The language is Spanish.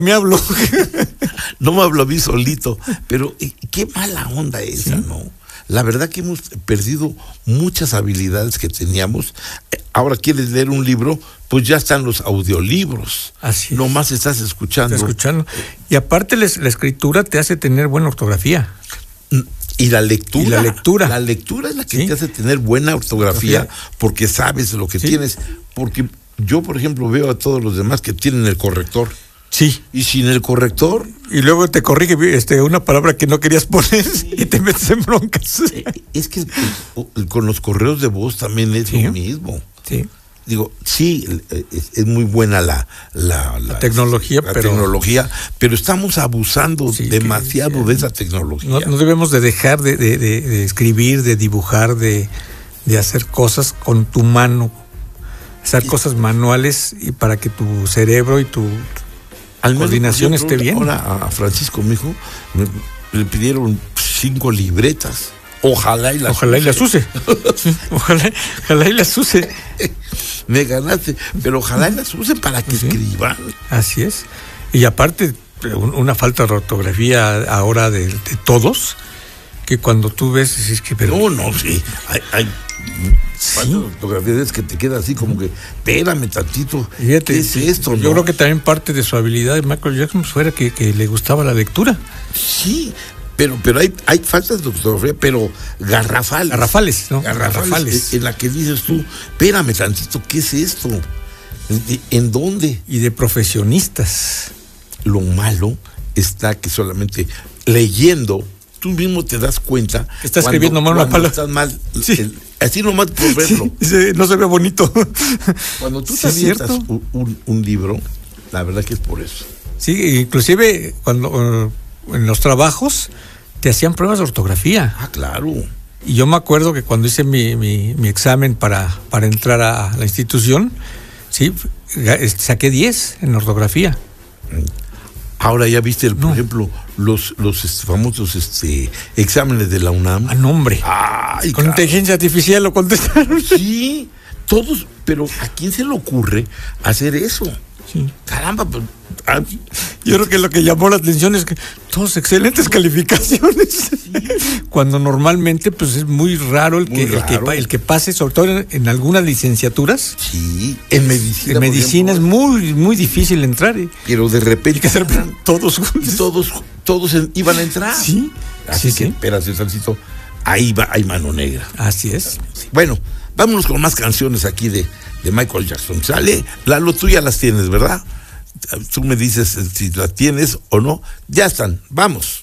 me hablo. No me hablo a mí solito, pero qué mala onda esa, ¿sí? ¿No? La verdad que hemos perdido muchas habilidades que teníamos. Ahora quieres leer un libro, pues ya están los audiolibros. Así es. Nomás estás escuchando. Y aparte la escritura te hace tener buena ortografía. Y la lectura. La lectura es la que te hace tener buena ortografía, porque sabes lo que tienes. Porque yo, por ejemplo, veo a todos los demás que tienen el corrector. Sí. Y sin el corrector. Y luego te corrige una palabra que no querías poner y te metes en broncas. Es que con los correos de voz también es lo mismo. Sí. Digo, sí, es muy buena la tecnología, pero estamos abusando demasiado de esa tecnología. No debemos de dejar de escribir, de dibujar, de hacer cosas con tu mano, hacer cosas manuales, y para que tu cerebro y tu coordinación esté bien. Ahora a Francisco, mi hijo, le pidieron 5 libretas. Ojalá y las use. Ojalá y las use. Me ganaste, pero ojalá y las use para que escriban. Así es. Y aparte, una falta de ortografía ahora de todos, que cuando tú ves, dices que... Pero... No, sí. Hay falta de ortografía, es que te queda así como que, espérame tantito. Fíjate, ¿qué es esto? Yo creo que también parte de su habilidad de Michael Jackson fuera que le gustaba la lectura. Sí. Pero hay faltas de ortografía, pero garrafales. Garrafales. En la que dices tú, espérame tantito, ¿qué es esto? ¿En dónde? Y de profesionistas. Lo malo está que solamente leyendo, tú mismo te das cuenta. Está escribiendo mal una palabra. Estás mal. Sí. Así nomás por verlo. Sí, no se ve bonito. Cuando tú te avientas un libro, la verdad que es por eso. Sí, inclusive cuando en los trabajos te hacían pruebas de ortografía. Ah, claro. Y yo me acuerdo que cuando hice mi examen para entrar a la institución, sí, saqué 10 en ortografía. Ahora ya viste, por ejemplo, los famosos exámenes de la UNAM. ¡Ah, nombre! ¡Ay, con inteligencia artificial lo contestaron. Sí, todos, pero ¿a quién se le ocurre hacer eso? Sí. Caramba, yo creo que lo que llamó la atención es que todos excelentes calificaciones. Sí. Cuando normalmente pues es muy raro el que pase, sobre todo en algunas licenciaturas. Sí, en medicina. En medicina es muy, muy difícil entrar. Pero de repente todos iban a entrar. Sí. Así que espérate, Sancito, hay mano negra. Así es. Bueno, vámonos con más canciones aquí de Michael Jackson. Sale, Lalo, tú ya las tienes, ¿verdad? Tú me dices si las tienes o no. Ya están, vamos.